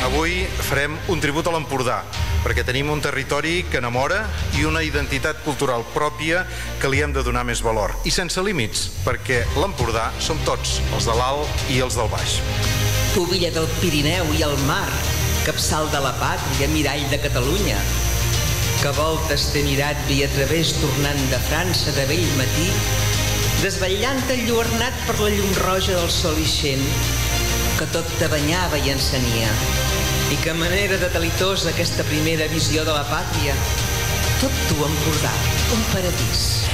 Avui farem un tribut a l'Empordà, perquè tenim un territori que enamora i una identitat cultural pròpia que li hem de donar més valor. I sense límits, perquè l'Empordà som tots, els de l'alt i els del baix. Tu, Villa del Pirineu i el mar, capçal de la pàtria, mirall de Catalunya, que voltes t'he mirat via través tornant de França de vell matí, desvetllant enlluernat per la llum roja del sol ixent, que tot te banyava i encenia, i que manera de delitosa aquesta primera visió de la pàtria, tot tu, Empordà, un paradís.